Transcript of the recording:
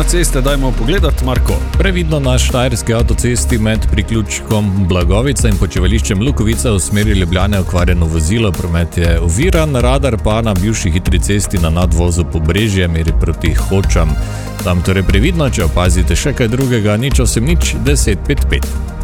ceste dajmo pogledati, Marko. Previdno na štajerski avtocesti med priključkom Blagovica in počivališčem Lukovica v smeri Ljubljane okvarjeno vozilo, promet je oviran, radar pa na bivši hitri cesti na nadvozu Pobrežje meri proti Hočam. Tam torej previdno, če opazite še kaj drugega, 0800 10 55.